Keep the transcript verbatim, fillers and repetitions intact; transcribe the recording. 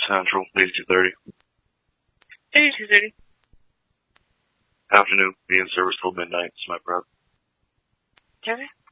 Central, eighty-two thirty. eighty-two thirty. Afternoon, be in service till midnight, it's my prep. Okay.